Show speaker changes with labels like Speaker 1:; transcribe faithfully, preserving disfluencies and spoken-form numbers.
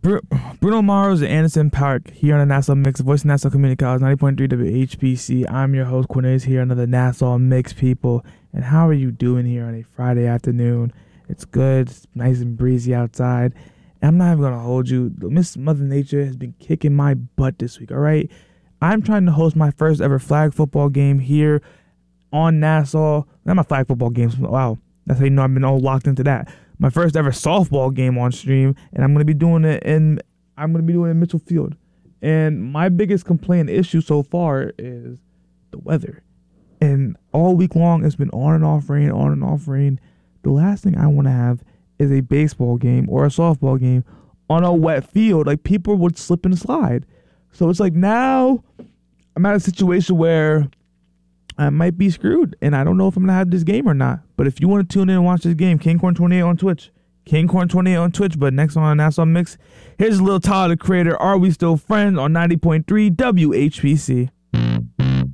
Speaker 1: Bru- Bruno Mars and Anderson Park here on the Nassau Mix, Voice of Nassau Community College, ninety point three W H P C. I'm your host, Cornelius, here on the Nassau Mix, people. And how are you doing here on a Friday afternoon? It's good. It's nice and breezy outside. And I'm not even going to hold you. Miss Mother Nature has been kicking my butt this week, all right? I'm trying to host my first ever flag football game here on Nassau. Not my flag football games. Wow. That's how you know I've been all locked into that. My first ever softball game on stream, and I'm gonna be doing it in I'm gonna be doing it in Mitchell Field. And my biggest complaint issue so far is the weather. And all week long it's been on and off rain, on and off rain. The last thing I want to have is a baseball game or a softball game on a wet field. Like, people would slip and slide. So it's like, now I'm at a situation where I might be screwed, and I don't know if I'm going to have this game or not. But if you want to tune in and watch this game, King Corn twenty-eight on Twitch. King Corn twenty-eight on Twitch, but next on Nassau Mix, here's a little Tyler, the Creator, Are We Still Friends on ninety point three W H P C.